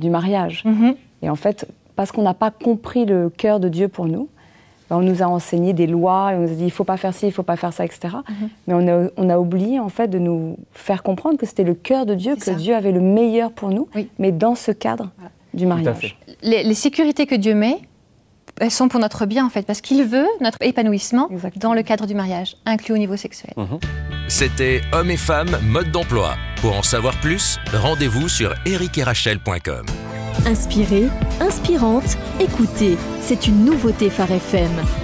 du mariage. Et en fait, parce qu'on n'a pas compris le cœur de Dieu pour nous, on nous a enseigné des lois, et on nous a dit il ne faut pas faire ci, il ne faut pas faire ça, etc. Mais on a oublié en fait de nous faire comprendre que c'était le cœur de Dieu, Dieu avait le meilleur pour nous, mais dans ce cadre du mariage. Les sécurités que Dieu met, elles sont pour notre bien en fait, parce qu'il veut notre épanouissement dans le cadre du mariage, inclus au niveau sexuel. C'était Hommes et Femmes, mode d'emploi. Pour en savoir plus, rendez-vous sur ericetRachel.com. Inspirée, inspirante, écoutez, c'est une nouveauté Phare FM.